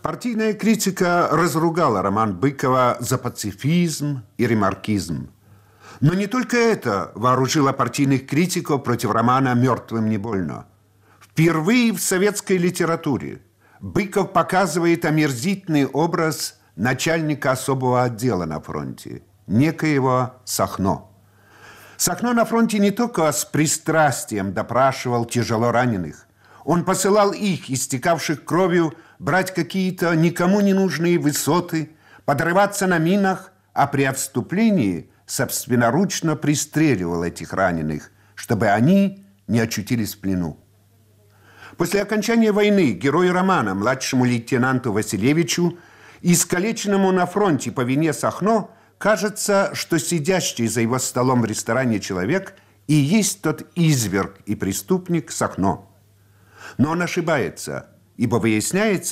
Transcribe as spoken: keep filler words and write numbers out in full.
Партийная критика разругала роман Быкова за пацифизм и ремаркизм. Но не только это вооружило партийных критиков против романа «Мертвым не больно». Впервые в советской литературе Быков показывает омерзительный образ начальника особого отдела на фронте, некоего Сахно. Сахно на фронте не только с пристрастием допрашивал тяжело раненых, он посылал их, истекавших кровью, брать какие-то никому не нужные высоты, подрываться на минах, а при отступлении собственноручно пристреливал этих раненых, чтобы они не очутились в плену. После окончания войны герою романа, младшему лейтенанту Василевичу, искалеченному на фронте по вине Сахно, кажется, что сидящий за его столом в ресторане человек и есть тот изверг и преступник Сахно. Но он ошибается, ибо выясняется,